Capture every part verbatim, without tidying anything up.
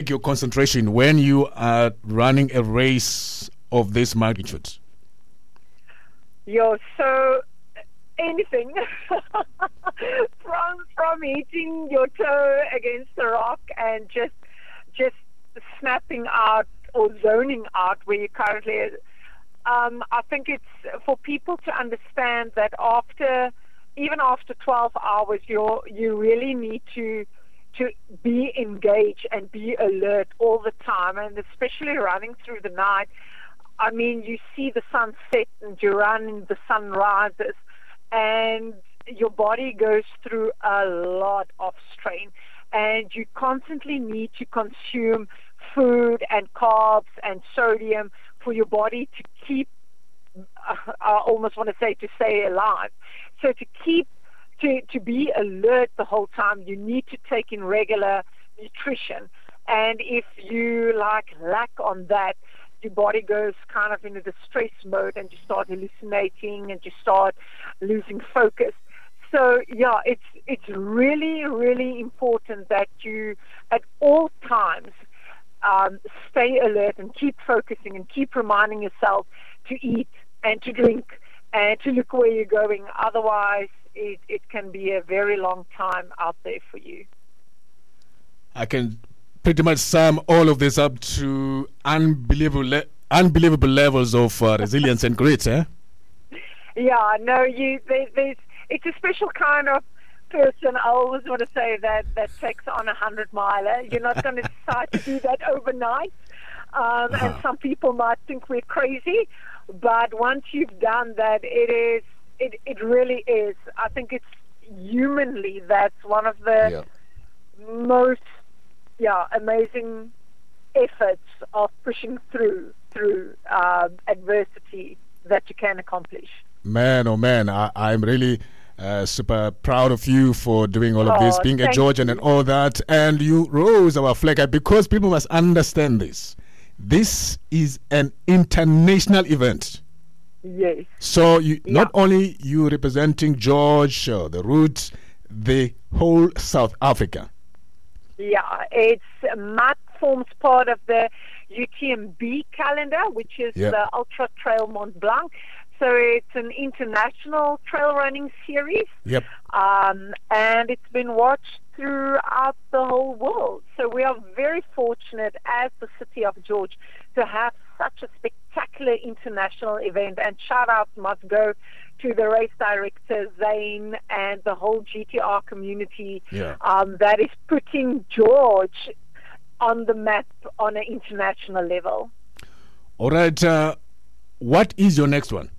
your concentration when you are running a race of this magnitude? Yo, so anything from from hitting your toe against the rock and just just snapping out or zoning out where you currently is. Um, I think it's for people to understand that after, even after twelve hours, you you really need to to be engaged and be alert all the time, and especially running through the night. I mean, you see the sun set and you run and the sun rises, and your body goes through a lot of strain, and you constantly need to consume food and carbs and sodium for your body to keep, uh, I almost want to say to stay alive. So to keep, to, to be alert the whole time, you need to take in regular nutrition. And if you like lack on that, your body goes kind of into the stress mode and you start hallucinating and you start losing focus. So yeah, it's it's really, really important that you at all times um, stay alert and keep focusing and keep reminding yourself to eat and to drink and to look where you're going. Otherwise, it, it can be a very long time out there for you. I can pretty much sum all of this up to unbelievable, le- unbelievable levels of uh, resilience and grit, eh? Yeah, no, you. There, there's. It's a special kind of person. I always want to say that that takes on a hundred miler. You're not going to decide to do that overnight. Um, uh-huh. And some people might think we're crazy, but once you've done that, it is. It it really is. I think it's humanly that's one of the yeah. most. Yeah, amazing efforts of pushing through through uh, adversity that you can accomplish. Man, oh man, I, I'm really uh, super proud of you for doing all of oh, this, being a Georgian you. and all that. And you rose our flag because people must understand this. This is an international event. Yes. So you, yeah. not only you representing George, uh, the Roots, the whole South Africa. Yeah, it's M A T forms part of the U T M B calendar, which is yep. the Ultra Trail Mont Blanc. So it's an international trail running series. Yep. Um, and it's been watched throughout the whole world. So we are very fortunate as the city of George to have such a spectacular international event. And shout out must go to the race director, Zane, and the whole G T R community yeah. um, that is putting George on the map on an international level. All right. Uh, what is your next one?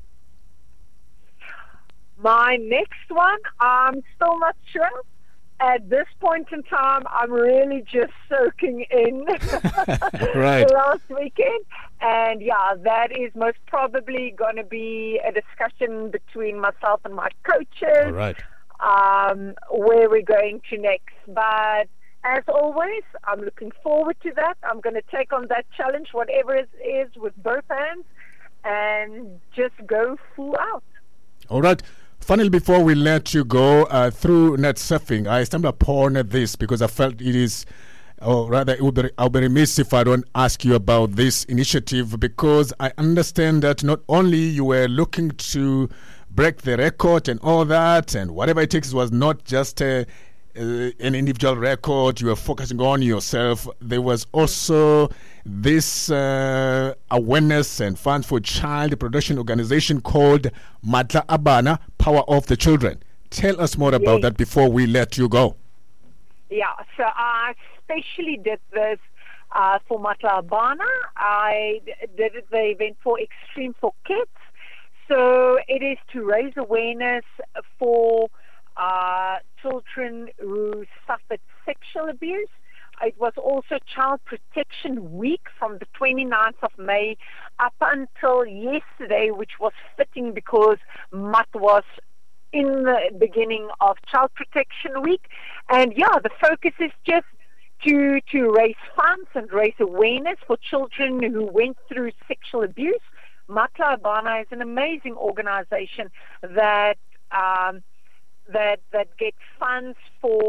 My next one, I'm still not sure. At this point in time, I'm really just soaking in right. last weekend. And yeah, that is most probably going to be a discussion between myself and my coaches. All right. Um, where we're going to next. But as always, I'm looking forward to that. I'm going to take on that challenge, whatever it is, with both hands and just go full out. All right. Finally, before we let you go, uh, through net surfing, I stumbled upon this because I felt it is, or rather, it would be, I'll be remiss if I don't ask you about this initiative, because I understand that not only you were looking to break the record and all that, and whatever it takes was not just a, uh, an individual record, you were focusing on yourself. There was also this uh, awareness and funds for child production organization called Matla Abana, Power of the Children. Tell us more about yes. that before we let you go. Yeah, so I especially did this uh, for Matla Abana. I did the event for Extreme for Kids. So it is to raise awareness for uh, children who suffered sexual abuse. It was also Child Protection Week from the twenty-ninth of May up until yesterday, which was fitting because M A T was in the beginning of Child Protection Week. And yeah, the focus is just to, to raise funds and raise awareness for children who went through sexual abuse. Matla Abana is an amazing organization that um, that that gets funds for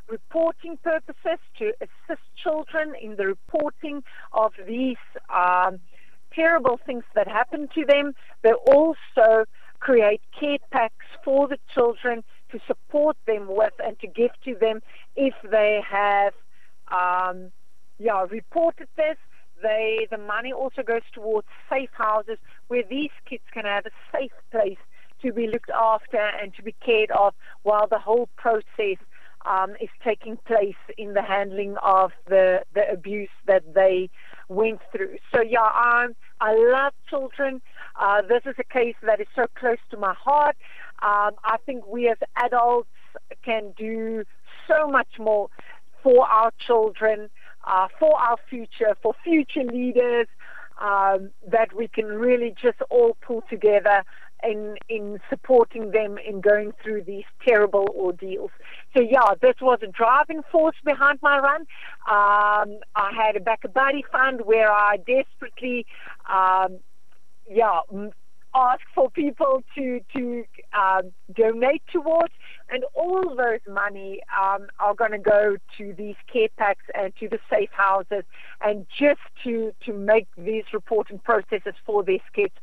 reporting purposes to assist children in the reporting of these um, terrible things that happen to them. They also create care packs for the children to support them with and to give to them if they have um, yeah, reported this. They, the money also goes towards safe houses where these kids can have a safe place to be looked after and to be cared of while the whole process um, is taking place in the handling of the, the abuse that they went through. So, yeah, um, I love children. Uh, this is a case that is so close to my heart. Um, I think we as adults can do so much more for our children, uh, for our future, for future leaders, um, that we can really just all pull together in in supporting them in going through these terrible ordeals. So, yeah, this was a driving force behind my run. Um, I had a Back a Buddy fund where I desperately, um, yeah, ask for people to to um, donate towards, and all those money um, are going to go to these care packs and to the safe houses, and just to to make these reporting processes for these kids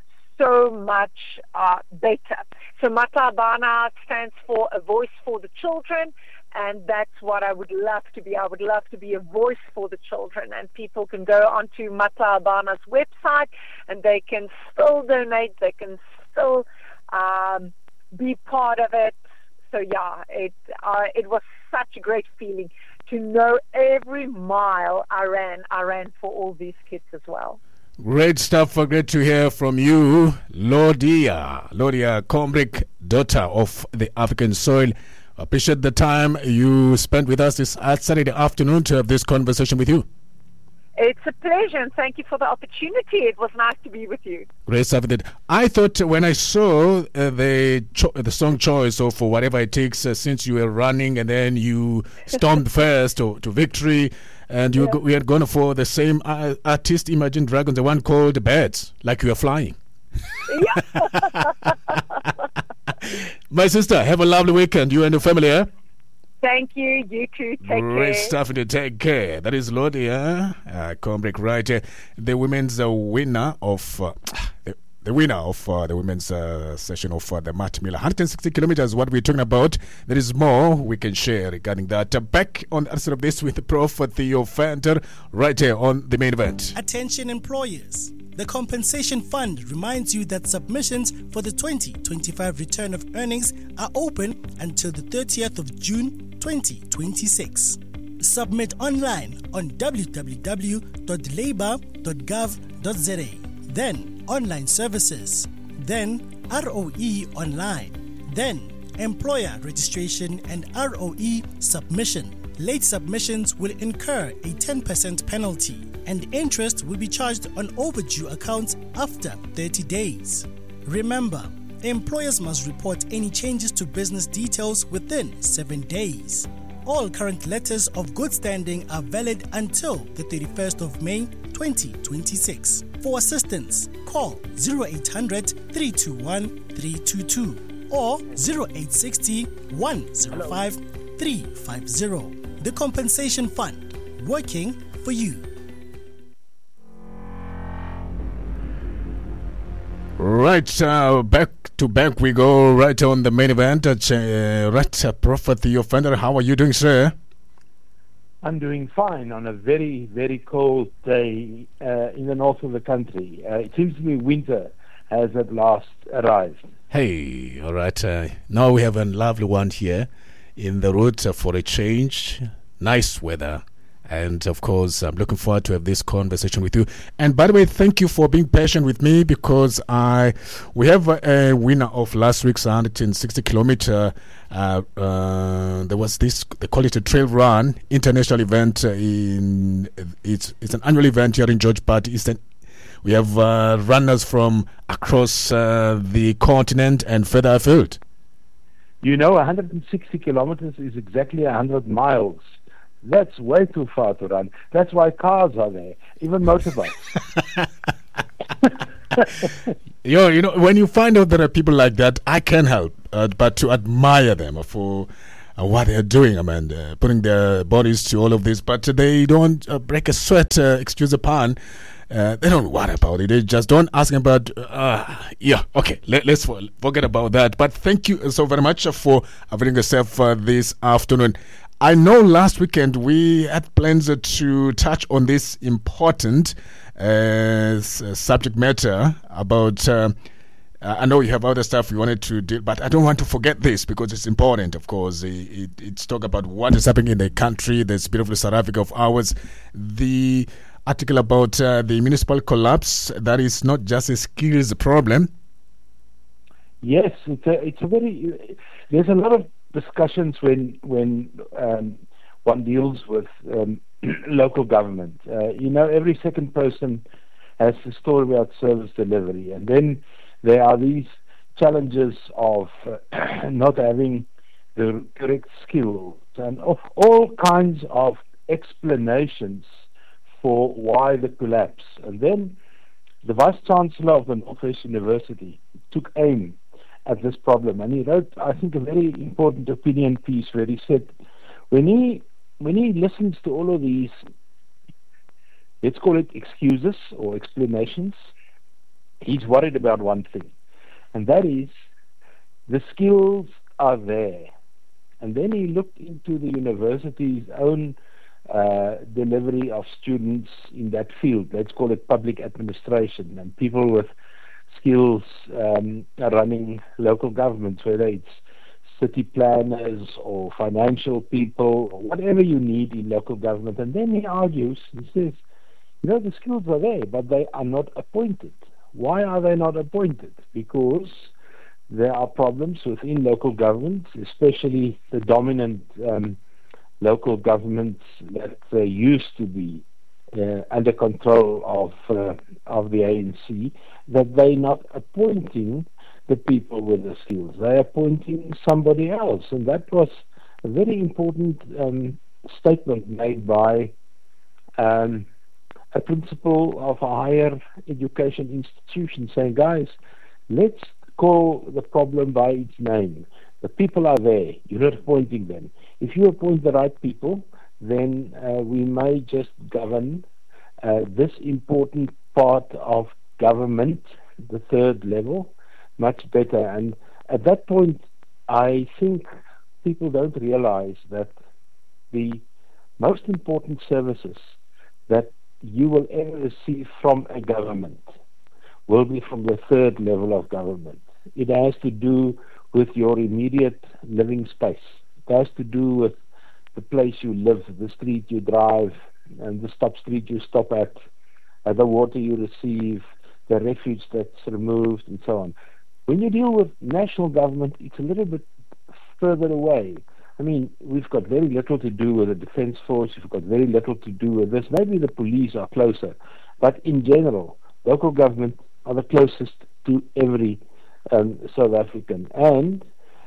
so much uh, better. So Matlabana stands for a voice for the children, and that's what I would love to be. I would love to be a voice for the children, and people can go onto Matlabana's website and they can still donate, they can still um, be part of it. So yeah, it uh, it was such a great feeling to know every mile I ran, I ran for all these kids as well. Great stuff. Great to hear from you, Lodia. Lodia Combrick, daughter of the African soil. Appreciate the time you spent with us this Saturday afternoon to have this conversation with you. It's a pleasure, and thank you for the opportunity. It was nice to be with you. Great stuff. I thought when I saw uh, the cho- the song choice, or for whatever it takes, uh, since you were running and then you stormed first to, to victory, and you yeah. go- we had gone for the same uh, artist, Imagine Dragons, the one called Birds, like you were flying. Yeah. My sister, have a lovely weekend, you and your family, eh? Thank you. You too. Take Great care. Great stuff to take care. That is Lodia uh, Combrick, right? Uh, the women's uh, winner of uh, the, the winner of uh, the women's uh, session of uh, the Matt Miller. one hundred sixty kilometers, what we're talking about. There is more we can share regarding that. Uh, back on the answer of this with Prof Theo Venter right here on the main event. Attention employers. The Compensation Fund reminds you that submissions for the twenty twenty-five return of earnings are open until the thirtieth of June twenty twenty-six. Submit online on w w w dot labour dot gov dot z a. Then online services. Then R O E online. Then employer registration and R O E submission. Late submissions will incur a ten percent penalty, and interest will be charged on overdue accounts after thirty days. Remember, employers must report any changes to business details within seven days. All current letters of good standing are valid until the thirty-first of May twenty twenty-six. For assistance, call zero eight hundred, three two one, three two two or zero eight six zero, one zero five, three five zero. The Compensation Fund, working for you. Right, uh, back to back we go, right on the main event. Uh, right, uh, Prophet Theo Venter, how are you doing, sir? I'm doing fine on a very, very cold day uh, in the north of the country. Uh, it seems to me winter has at last arrived. Hey, all right. Uh, now we have a lovely one here in the route uh, for a change. Nice weather. And, of course, I'm looking forward to have this conversation with you. And, by the way, thank you for being patient with me, because I we have a, a winner of last week's one hundred sixty kilometer. Uh, uh, there was this, they call it a trail run, international event. in It's it's an annual event here in George Part Eastern. We have uh, runners from across uh, the continent and further afield. You know, one hundred sixty kilometers is exactly one hundred miles. That's way too far to run. That's why cars are there, even motorbikes. Yo, you know, when you find out there are people like that, I can't help uh, but to admire them for uh, what they're doing. I mean, uh, putting their bodies to all of this, but they don't uh, break a sweat. Uh, excuse the pun. Uh, they don't worry about it. They just don't ask about. Uh, yeah, okay. Let, let's forget about that. But thank you so very much for availing yourself uh, this afternoon. I know last weekend we had plans to touch on this important uh, subject matter about. Uh, I know you have other stuff you wanted to do, but I don't want to forget this because it's important, of course. It, it's talk about what is happening in the country, this beautiful South Africa of ours. The article about uh, the municipal collapse, that is not just a skills problem. Yes, it's a, it's a very, there's a lot of discussions when, when um, one deals with um, local government. Uh, you know, every second person has a story about service delivery, and then there are these challenges of uh, not having the correct skills and of all kinds of explanations for why the collapse. And then the Vice-Chancellor of the Northwest University took aim at this problem, and he wrote, I think, a very important opinion piece where he said, when he, when he listens to all of these, let's call it excuses or explanations, he's worried about one thing, and that is the skills are there. And then he looked into the university's own uh, delivery of students in that field. Let's call it public administration, and people with skills um, running local governments, whether it's city planners or financial people or whatever you need in local government. And then he argues, he says, you know, the skills are there, but they are not appointed. Why are they not appointed? Because there are problems within local governments, especially the dominant um, local governments that uh, used to be uh, under control of uh, of the A N C, that they're not appointing the people with the skills. They're appointing somebody else. And that was a very important um, statement made by um, a principal of a higher education institution, saying, guys, let's call the problem by its name. The people are there. You're not appointing them. If you appoint the right people, then uh, we may just govern uh, this important part of government, the third level, much better. And at that point, I think people don't realize that the most important services that you will ever receive from a government will be from the third level of government. It has to do with your immediate living space. It has to do with the place you live, the street you drive, and the stop street you stop at, uh, the water you receive, the refuge that's removed, and so on. When you deal with national government, it's a little bit further away. I mean, we've got very little to do with the defense force, we've got very little to do with this. Maybe the police are closer, but in general, local government are the closest to every um, South African. And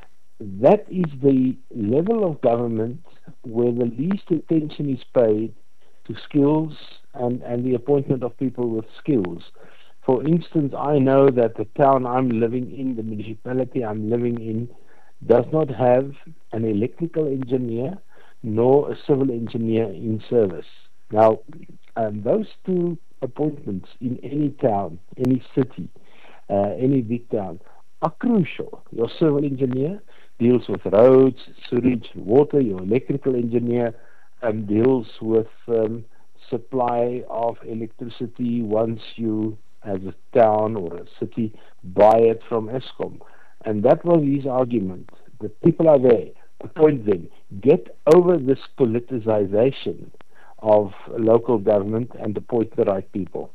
that is the level of government where the least attention is paid to skills and, and the appointment of people with skills. For instance, I know that the town I'm living in, the municipality I'm living in, does not have an electrical engineer nor a civil engineer in service. Now, um, those two appointments in any town, any city, uh, any big town, are crucial. Your civil engineer deals with roads, sewage, water. Your electrical engineer um, deals with um, supply of electricity once you, as a town or a city, buy it from Eskom. And that was his argument. The people are there, appoint them, get over this politicization of local government and appoint the right people.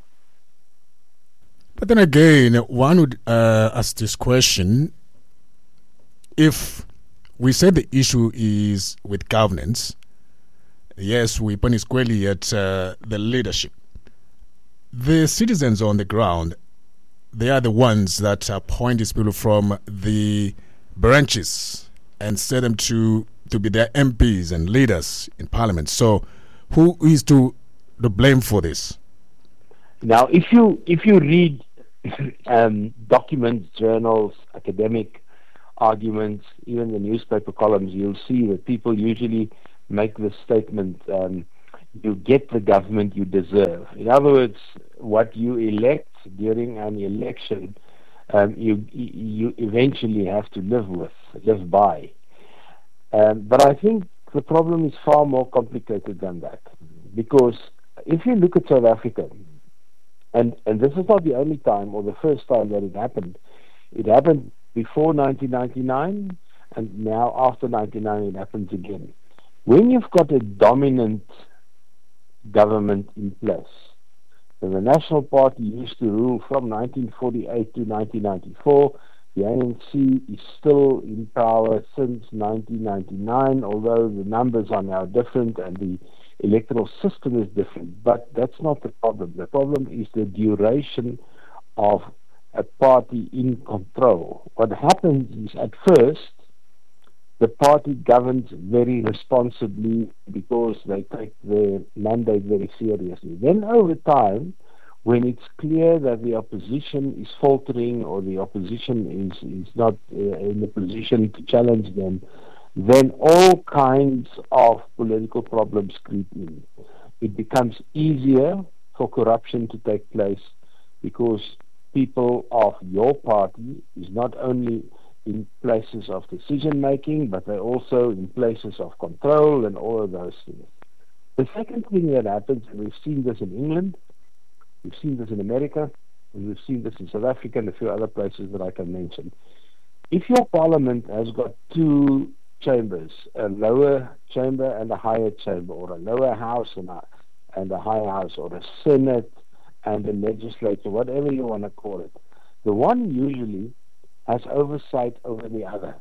But then again, one would uh, ask this question, if we say the issue is with governance, yes, we point squarely at uh, the leadership. The citizens on the ground, they are the ones that appoint these people from the branches and set them to, to be their M Ps and leaders in parliament. So who is to, to blame for this? Now, if you if you read um, documents, journals, academic arguments, even the newspaper columns, you'll see that people usually make this statement, um, you get the government you deserve. In other words, what you elect during an election, um, you you eventually have to live with, live by. Um, but I think the problem is far more complicated than that. Because if you look at South Africa, and, and this is not the only time or the first time that it happened, it happened before nineteen ninety-nine, and now after ninety-nine it happens again. When you've got a dominant government in place, and the National Party used to rule from nineteen forty-eight to nineteen ninety-four, the A N C is still in power since nineteen ninety-nine, although the numbers are now different and the electoral system is different. But that's not the problem. The problem is the duration of a party in control. What happens is, at first, the party governs very responsibly because they take their mandate very seriously. Then over time, when it's clear that the opposition is faltering or the opposition is, is not uh, in a position to challenge them, then all kinds of political problems creep in. It becomes easier for corruption to take place because people of your party is not only in places of decision making, but they're also in places of control and all of those things. The second thing that happens, and we've seen this in England, we've seen this in America, and we've seen this in South Africa and a few other places that I can mention. If your parliament has got two chambers, a lower chamber and a higher chamber, or a lower house and a, and a higher house, or a senate and a legislature, whatever you want to call it, the one usually has oversight over the other.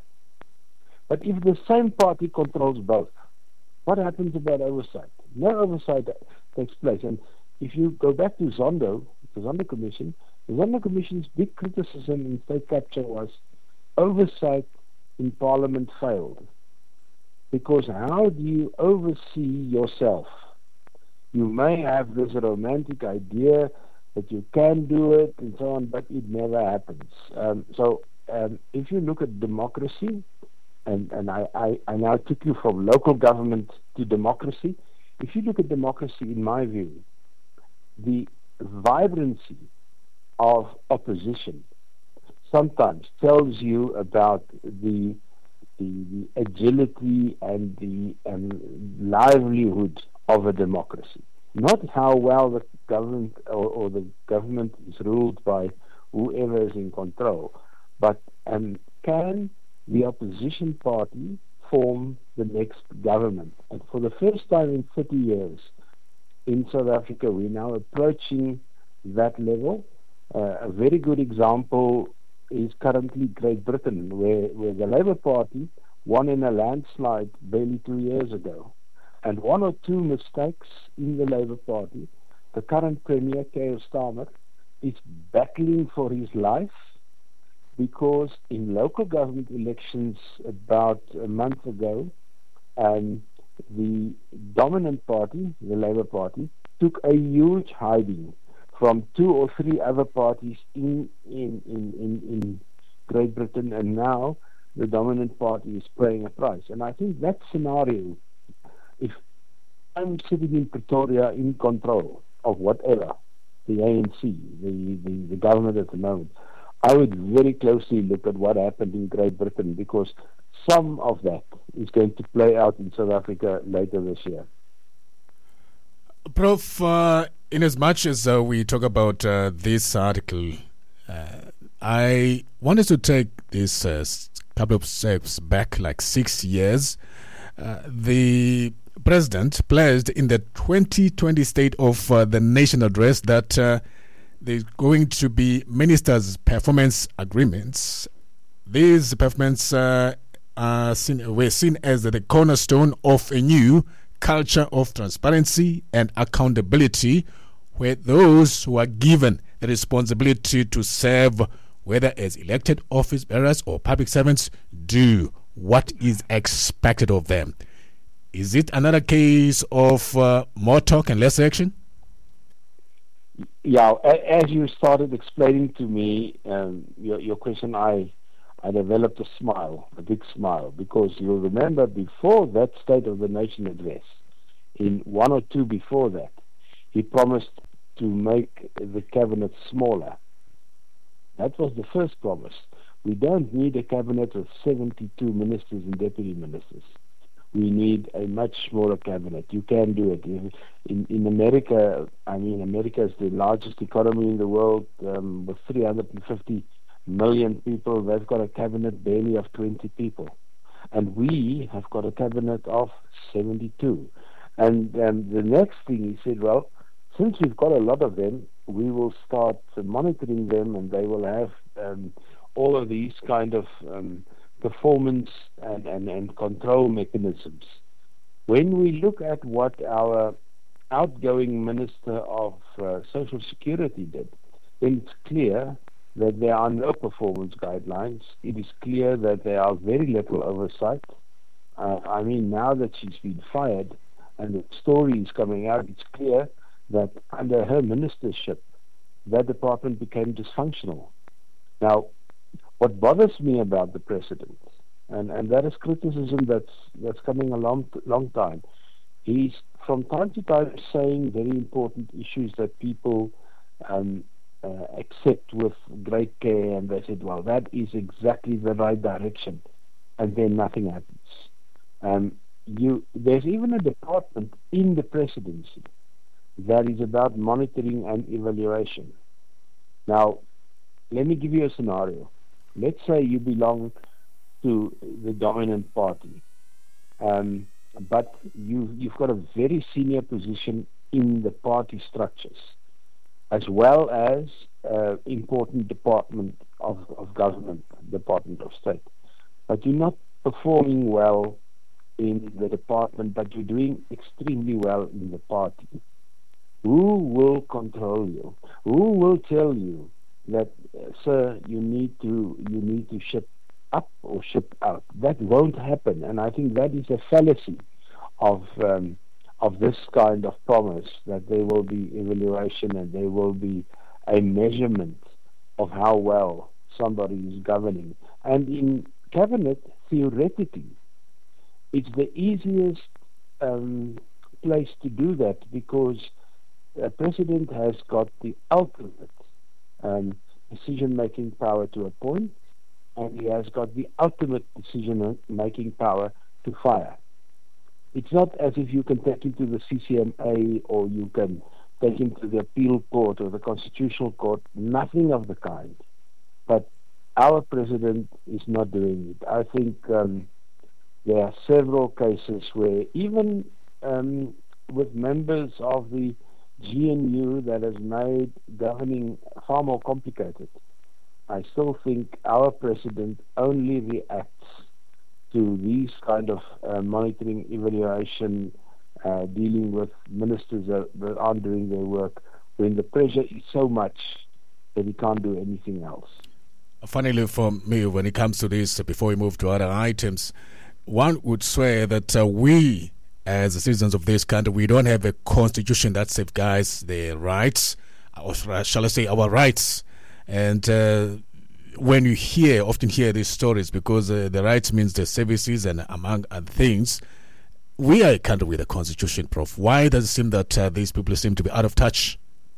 But if the same party controls both, what happens about oversight? No oversight takes place. And if you go back to Zondo, the Zondo Commission, the Zondo Commission's big criticism in state capture was oversight in Parliament failed. Because how do you oversee yourself? You may have this romantic idea that you can do it and so on, but it never happens. Um, so um, if you look at democracy, and, and I, I, I now took you from local government to democracy, if you look at democracy, in my view, the vibrancy of opposition sometimes tells you about the the, the agility and the um, livelihood of a democracy. Not how well the government or, or the government is ruled by whoever is in control, but um, can the opposition party form the next government? And for the first time in thirty years in South Africa, we're now approaching that level. Uh, a very good example is currently Great Britain, where, where the Labour Party won in a landslide barely two years ago. And one or two mistakes in the Labour Party, the current Premier, Keir Starmer, is battling for his life because in local government elections about a month ago, um, the dominant party, the Labour Party, took a huge hiding from two or three other parties in, in, in, in, in Great Britain, and now the dominant party is paying a price. And I think that scenario, if I'm sitting in Pretoria in control of whatever, the A N C, the, the, the government at the moment, I would very closely look at what happened in Great Britain, because some of that is going to play out in South Africa later this year. Prof, uh, in as much as uh, we talk about uh, this article, uh, I wanted to take this uh, couple of steps back, like six years. Uh, the president pledged in the twenty twenty State of uh, the Nation address that uh, there's going to be ministers' performance agreements. These performance uh, are seen, were seen as the cornerstone of a new culture of transparency and accountability, where those who are given the responsibility to serve, whether as elected office bearers or public servants, do what is expected of them. Is it another case of uh, more talk and less action? Yeah, as you started explaining to me um, your, your question, I I developed a smile, a big smile, because you'll remember before that State of the Nation address, in one or two before that, he promised to make the cabinet smaller. That was the first promise. We don't need a cabinet with seventy-two ministers and deputy ministers. We need a much smaller cabinet. You can do it. In, in America, I mean, America is the largest economy in the world, um, with three hundred fifty million people. They've got a cabinet barely of twenty people. And we have got a cabinet of seventy-two. And um, the next thing he said, well, since we've got a lot of them, we will start monitoring them, and they will have um, all of these kind of um, performance and, and, and control mechanisms. When we look at what our outgoing Minister of uh, Social Security did, then it's clear that there are no performance guidelines. It is clear that there are very little oversight. Uh, I mean, now that she's been fired and the story is coming out, it's clear that under her ministership, that department became dysfunctional. Now, what bothers me about the president, and, and that is criticism that's that's coming a long, long time, he's from time to time saying very important issues that people um, uh, accept with great care, and they said, well, that is exactly the right direction, and then nothing happens. Um, you, there's even a department in the presidency that is about monitoring and evaluation. Now, let me give you a scenario. Let's say you belong to the dominant party, um, but you, you've got a very senior position in the party structures, as well as uh, important department of, of government, Department of State. But you're not performing well in the department, but you're doing extremely well in the party. Who will control you? Who will tell you that, uh, sir, you need to you need to ship up or ship out? That won't happen, and I think that is a fallacy of um, of this kind of promise, that there will be evaluation and there will be a measurement of how well somebody is governing. And in cabinet, theoretically, it's the easiest um, place to do that, because a president has got the ultimate um, decision-making power to appoint, and he has got the ultimate decision-making power to fire. It's not as if you can take him to the C C M A or you can take him to the appeal court or the constitutional court. Nothing of the kind. But our president is not doing it. I think um, there are several cases where even um, with members of the G N U that has made governing far more complicated, I still think our president only reacts to these kind of uh, monitoring, evaluation, uh, dealing with ministers that, that aren't doing their work, when the pressure is so much that he can't do anything else. Finally, for me, when it comes to this, before we move to other items, one would swear that uh, we, as citizens of this country, we don't have a constitution that safeguards their rights, or shall I say our rights. And uh, when you hear, often hear these stories, because uh, the rights means the services and among other things, we are a country with a constitution, Prof. Why does it seem that uh, these people seem to be out of touch?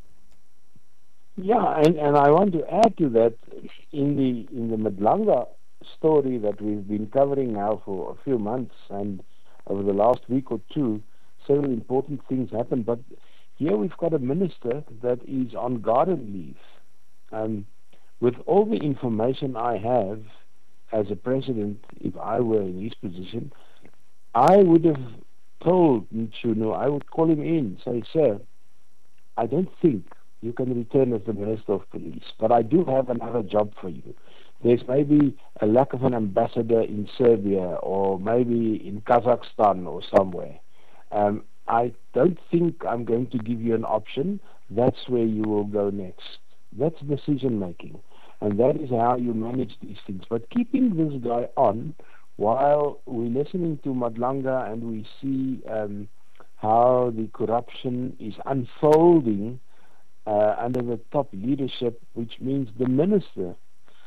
Yeah, and, and I want to add to that, in the in the Madlanga story that we've been covering now for a few months, and over the last week or two, several important things happened. But here we've got a minister that is on garden leave. Um, with all the information I have as a president, if I were in his position, I would have told Mchunu, I would call him in, say, sir, I don't think you can return as the Minister of Police, but I do have another job for you. There's maybe a lack of an ambassador in Serbia or maybe in Kazakhstan or somewhere. Um, I don't think I'm going to give you an option. That's where you will go next. That's decision making. And that is how you manage these things. But keeping this guy on while we're listening to Madlanga and we see um, how the corruption is unfolding uh, under the top leadership, which means the minister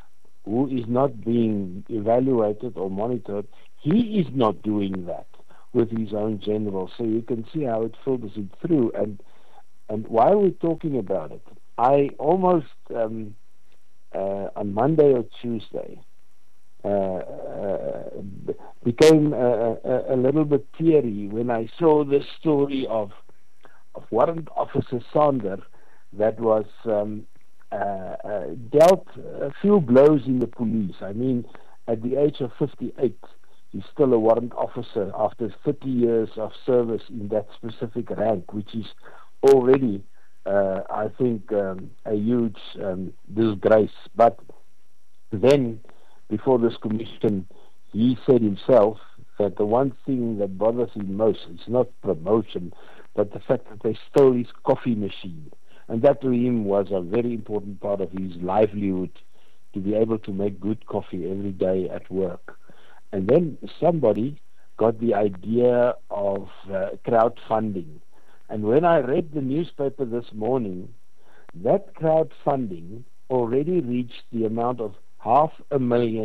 who is not being evaluated or monitored, he is not doing that with his own generals. So you can see how it filters it through. And and while we're talking about it, I almost um, uh, on Monday or Tuesday uh, uh, became a, a, a little bit teary when I saw this story of of Warrant Officer Sander that was um, uh, uh, dealt a few blows in the police. I mean, at the age of fifty-eight, he's still a warrant officer after thirty years of service in that specific rank, which is already, uh, I think, um, a huge um, disgrace. But then, before this commission, he said himself that the one thing that bothers him most is not promotion, but the fact that they stole his coffee machine. And that to him was a very important part of his livelihood, to be able to make good coffee every day at work. And then somebody got the idea of uh, crowdfunding. And when I read the newspaper this morning, that crowdfunding already reached the amount of half a million